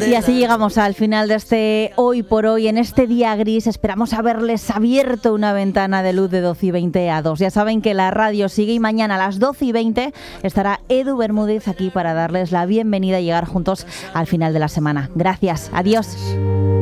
Y así llegamos al final de este Hoy por Hoy. En este día gris esperamos haberles abierto una ventana de luz de 12:20 a 2. Ya saben que la radio sigue y mañana a las 12:20 estará Edu Bermúdez aquí para darles la bienvenida y llegar juntos al final de la semana. Gracias, adiós.